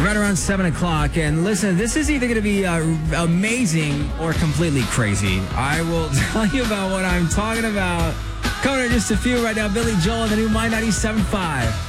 right around 7 o'clock. And listen, this is either going to be amazing or completely crazy. I will tell you about what I'm talking about. Coming in just a few right now, Billy Joel and the new My 97.5.